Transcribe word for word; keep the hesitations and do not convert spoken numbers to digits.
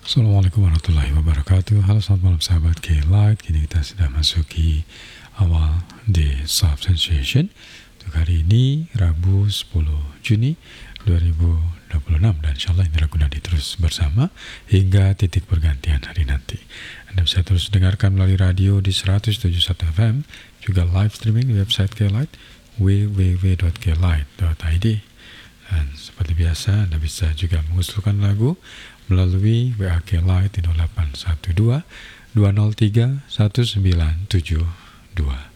Assalamualaikum warahmatullahi wabarakatuh. Halo, selamat malam sahabat K-Light. Kini kita sudah masuki awal di Soft Sensation untuk hari ini, Rabu sepuluh Juni dua ribu dua puluh enam, dan insya Allah Indra Gunadi terus bersama hingga titik pergantian hari nanti. Anda bisa terus dengarkan melalui radio di seratus tujuh puluh satu F M, juga live streaming di website K-Light w w w dot k light dot i d. Dan seperti biasa, Anda bisa juga mengusulkan lagu melalui W A K-Light di nol delapan satu dua dua nol tiga satu sembilan tujuh dua.